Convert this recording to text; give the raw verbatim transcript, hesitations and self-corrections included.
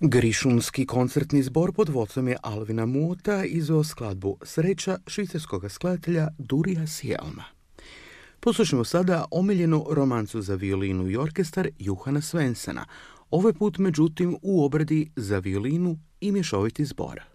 Grišunski koncertni zbor pod vodstvom je Alvina Muota izveo skladbu Sreća švicarskog skladatelja Durija Sjelma. Poslušajmo sada omiljenu romancu za violinu i orkestar Johana Svensena, ovaj put međutim u obradi za violinu i mješoviti zbor.